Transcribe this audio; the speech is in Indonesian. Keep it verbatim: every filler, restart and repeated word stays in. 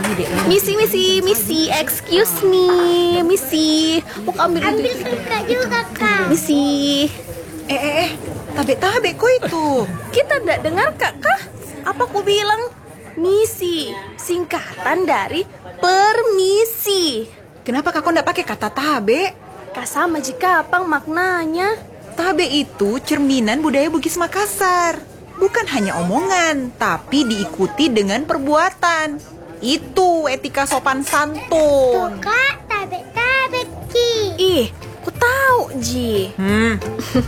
Misi, misi, misi, excuse me, misi. Mau ambil Ambil kakak juga kak. misi. Eh, eh, eh, tabe-tabe kok itu. Kita tidak dengar kak kah? Apa ku bilang? Misi, singkatan dari permisi. Kenapa kakak ndak pakai kata tabe? Kak sama jika apa maknanya? Tabe itu cerminan budaya Bugis Makassar. Bukan hanya omongan, tapi diikuti dengan perbuatan. Itu etika sopan Tuh santun. kak, tabe tabe ki. Ih, ku tahu Ji. Hmm,